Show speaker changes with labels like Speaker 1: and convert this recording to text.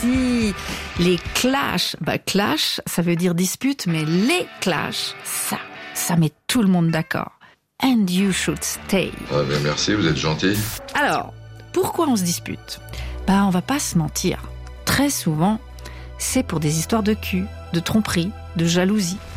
Speaker 1: si, les clashs. Clash, ça veut dire dispute, mais les clashs, ça met tout le monde d'accord. And you should stay.
Speaker 2: Ah bien merci, vous êtes gentil.
Speaker 1: Alors, pourquoi on se dispute ? On va pas se mentir. Très souvent, c'est pour des histoires de cul, de tromperie, de jalousie.